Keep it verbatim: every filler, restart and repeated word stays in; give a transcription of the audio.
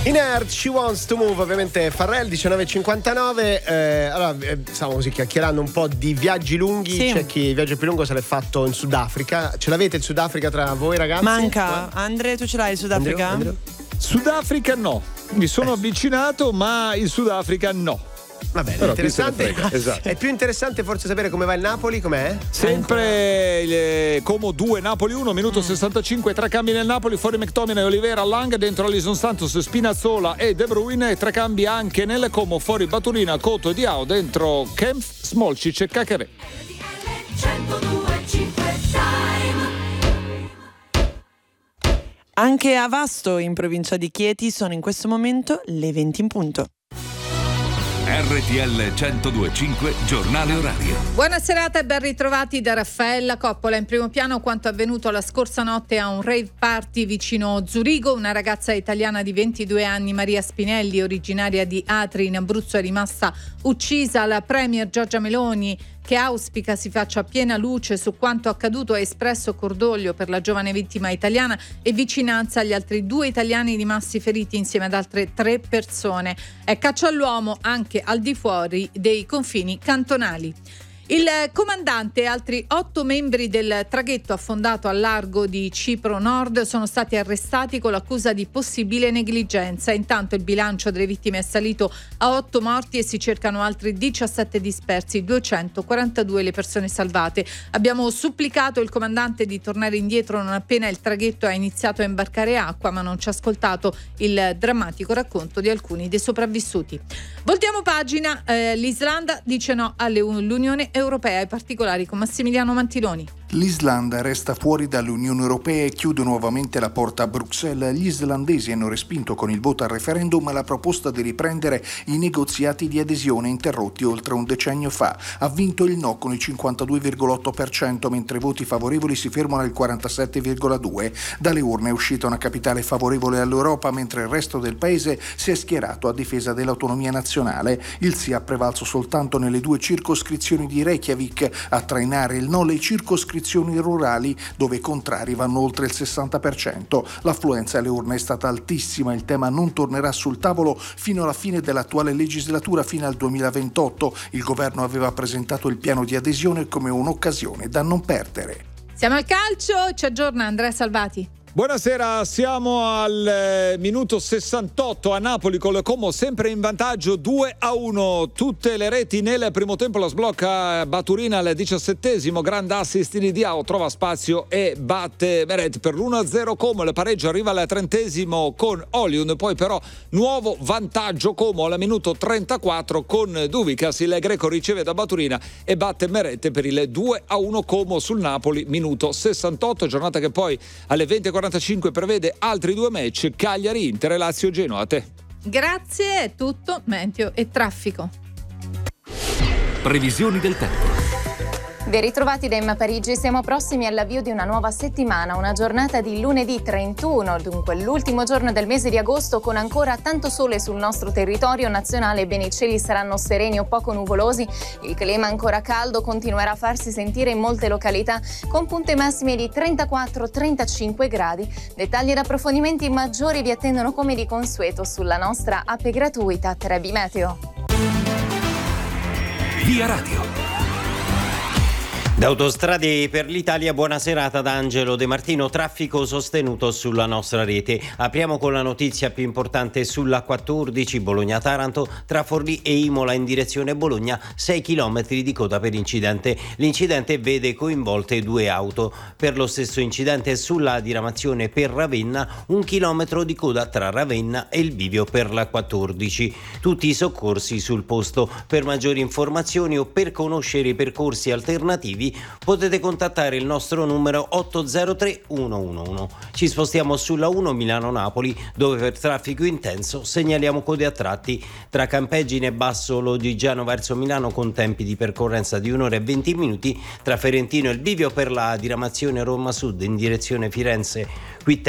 In Earth, She Wants to Move, ovviamente Farrell, diciannove e cinquantanove. Eh, allora, eh, stiamo così chiacchierando un po' di viaggi lunghi. Sì. C'è chi il viaggio più lungo se l'è fatto in Sudafrica. Ce l'avete il Sudafrica tra voi, ragazzi? Manca. Eh? Andre, tu ce l'hai il Sudafrica? Andrew? Andrew? Sudafrica no. Mi sono avvicinato, ma il Sudafrica no. Va bene, Però interessante. esatto. È più interessante forse sapere come va il Napoli, com'è? Sempre il Como due, Napoli uno, minuto mm. sessantacinque, tre cambi nel Napoli, fuori McTominay, Olivera, Lang, dentro Alisson Santos, Spinazzola e De Bruyne, tre cambi anche nelle Como, fuori Baturina, Coto e Diao, dentro Kempf, Smolcic e Cacare. Anche a Vasto, in provincia di Chieti, sono in questo momento le venti in punto. R T L centodue e cinque, giornale orario. Buona serata e ben ritrovati da Raffaella Coppola. In primo piano quanto avvenuto la scorsa notte a un rave party vicino Zurigo. Una ragazza italiana di ventidue anni, Maria Spinelli, originaria di Atri in Abruzzo, è rimasta uccisa. La premier Giorgia Meloni, che auspica si faccia piena luce su quanto accaduto, ha espresso cordoglio per la giovane vittima italiana e vicinanza agli altri due italiani rimasti feriti insieme ad altre tre persone. È caccia all'uomo anche al di fuori dei confini cantonali. Il comandante e altri otto membri del traghetto affondato al largo di Cipro Nord sono stati arrestati con l'accusa di possibile negligenza. Intanto il bilancio delle vittime è salito a otto morti e si cercano altri diciassette dispersi, duecentoquarantadue le persone salvate. Abbiamo supplicato il comandante di tornare indietro non appena il traghetto ha iniziato a imbarcare acqua, ma non ci ha ascoltato. Il drammatico racconto di alcuni dei sopravvissuti. Voltiamo pagina, eh, l'Islanda dice no all'Unione Europea, ai particolari con Massimiliano Mantiloni. L'Islanda resta fuori dall'Unione Europea e chiude nuovamente la porta a Bruxelles. Gli islandesi hanno respinto con il voto al referendum la proposta di riprendere i negoziati di adesione interrotti oltre un decennio fa. Ha vinto il no con il cinquantadue virgola otto per cento, mentre i voti favorevoli si fermano al quarantasette virgola due per cento. Dalle urne è uscita una capitale favorevole all'Europa, mentre il resto del paese si è schierato a difesa dell'autonomia nazionale. Il sì ha prevalso soltanto nelle due circoscrizioni di Reykjavik. A trainare il no le circoscrizioni rurali, dove i contrari vanno oltre il sessanta per cento. L'affluenza alle urne è stata altissima. Il tema non tornerà sul tavolo fino alla fine dell'attuale legislatura, fino al duemilaventotto. Il governo aveva presentato il piano di adesione come un'occasione da non perdere. Siamo al calcio, ci aggiorna Andrea Salvati. Buonasera, siamo al eh, minuto sessantotto a Napoli con il Como sempre in vantaggio due a uno. Tutte le reti nel primo tempo la sblocca Baturina al diciassettesimo, grande assist di Diao, trova spazio e batte Meret per l'uno a zero Como. Il pareggio arriva al trentesimo con Oliun, poi però nuovo vantaggio Como al minuto trentaquattro con Duvicas. Il greco riceve da Baturina e batte Meret per il due a uno Como sul Napoli, minuto sessantotto, giornata che poi alle venti e quarantacinque prevede altri due match, Cagliari, Inter e Lazio Genoa. A te. Grazie, è tutto, meteo e traffico. Previsioni del tempo. Ben ritrovati da Emma Parigi, siamo prossimi all'avvio di una nuova settimana, una giornata di lunedì trentuno, dunque l'ultimo giorno del mese di agosto con ancora tanto sole sul nostro territorio nazionale, ebbene i cieli saranno sereni o poco nuvolosi, il clima ancora caldo continuerà a farsi sentire in molte località con punte massime di trentaquattro trentacinque gradi. Dettagli ed approfondimenti maggiori vi attendono come di consueto sulla nostra app gratuita Trebi Meteo. Via Radio. Da Autostrade per l'Italia, buona serata da Angelo De Martino. Traffico sostenuto sulla nostra rete. Apriamo con la notizia più importante sulla quattordici Bologna-Taranto, tra Forlì e Imola in direzione Bologna, sei chilometri di coda per incidente. L'incidente vede coinvolte due auto. Per lo stesso incidente sulla diramazione per Ravenna, un chilometro di coda tra Ravenna e il bivio per la quattordici. Tutti i soccorsi sul posto. Per maggiori informazioni o per conoscere i percorsi alternativi potete contattare il nostro numero otto zero tre uno uno uno. Ci spostiamo sulla uno Milano-Napoli, dove per traffico intenso segnaliamo code a tratti tra Campegine e Basso Lodigiano verso Milano con tempi di percorrenza di un'ora e venti minuti, tra Ferentino e il bivio per la diramazione Roma Sud in direzione Firenze, qui